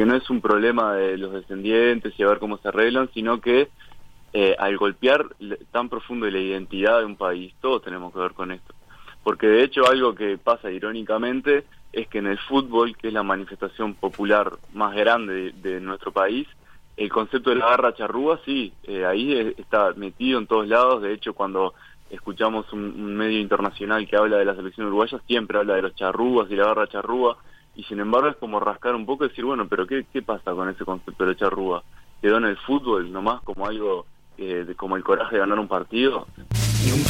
que no es un problema de los descendientes y a ver cómo se arreglan, sino que al golpear tan profundo la identidad de un país, todos tenemos que ver con esto. Porque de hecho algo que pasa irónicamente es que en el fútbol, que es la manifestación popular más grande de nuestro país, el concepto de la garra charrúa, sí, ahí está metido en todos lados. De hecho, cuando escuchamos un medio internacional que habla de la selección uruguaya, siempre habla de los charrúas y la garra charrúa, y sin embargo es como rascar un poco y decir, bueno, pero ¿qué pasa con ese concepto de charrúa? ¿Quedó en el fútbol nomás como algo, como el coraje de ganar un partido?